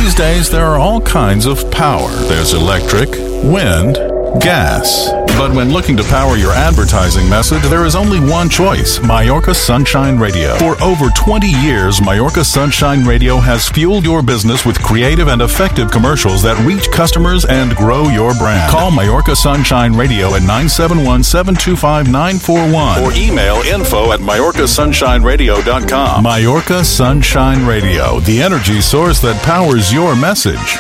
These days, there are all kinds of power. There's electric, wind, gas. But when looking to power your advertising message, there is only one choice: Mallorca Sunshine Radio. For over 20 years, Mallorca Sunshine Radio has fueled your business with creative and effective commercials that reach customers and grow your brand. Call Mallorca Sunshine Radio at 971-725-941 or email info@mallorcasunshine.radio.com. Mallorca Sunshine Radio, the energy source that powers your message.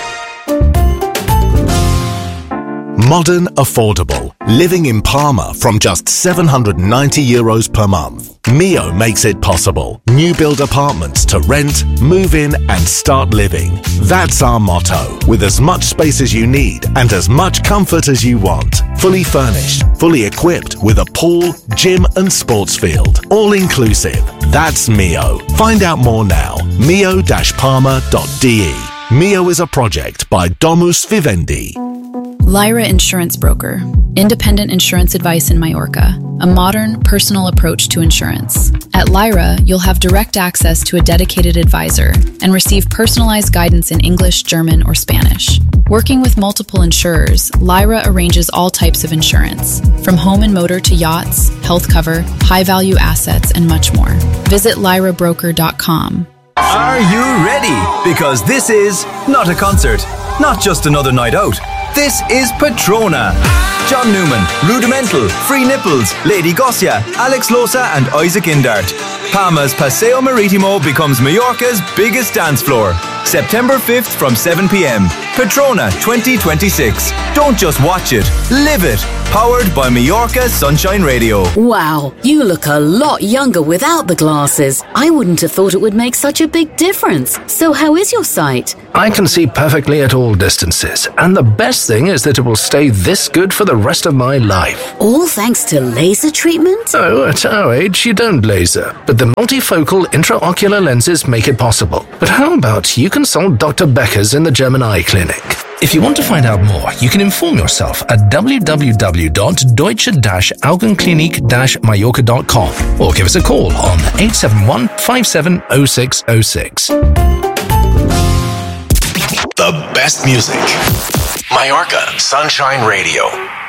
Modern, affordable. Living in Palma from just €790 per month. Mio makes it possible. New build apartments to rent, move in and start living. That's our motto. With as much space as you need and as much comfort as you want. Fully furnished, fully equipped with a pool, gym and sports field. All inclusive. That's Mio. Find out more now. mio-palma.de. Mio is a project by Domus Vivendi. Lyra Insurance Broker. Independent insurance advice in Mallorca. A modern, personal approach to insurance. At Lyra, you'll have direct access to a dedicated advisor and receive personalized guidance in English, German, or Spanish. Working with multiple insurers, Lyra arranges all types of insurance, from home and motor to yachts, health cover, high-value assets, and much more. Visit lyrabroker.com. Are you ready? Because this is not a concert, not just another night out. This is Patrona. John Newman, Rudimental, Free Nipples, Lady Gosia, Alex Losa and Isaac Indart. Palma's Paseo Maritimo becomes Mallorca's biggest dance floor. September 5th from 7 p.m. Patrona 2026. Don't just watch it, live it. Powered by Mallorca Sunshine Radio. Wow, you look a lot younger without the glasses. I wouldn't have thought it would make such a big difference. So how is your sight? I can see perfectly at all distances, and the best thing is that it will stay this good for the rest of my life. All thanks to laser treatment? Oh, at our age you don't laser, but the multifocal intraocular lenses make it possible. But how about you consult Dr. Becker's in the German Eye Clinic? If you want to find out more, you can inform yourself at www.deutsche-augenklinik-mallorca.com or give us a call on 871 570606. The best music. Mallorca Sunshine Radio.